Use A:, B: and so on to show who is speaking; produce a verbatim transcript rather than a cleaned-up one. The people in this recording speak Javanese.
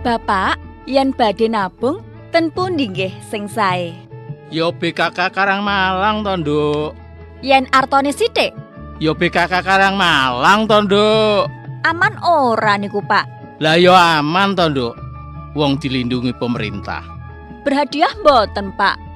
A: Bapak, yen badhe nabung ten pundi nggih sing sae?
B: Yo B K K Karangmalang to, Nduk.
A: Yen artone sithik,
B: Yo B K K Karangmalang to, Nduk.
A: aman ora niku, Pak?
B: Lah yo aman to, Nduk. Wong dilindungi pemerintah.
A: Berhadiah mboten, Pak?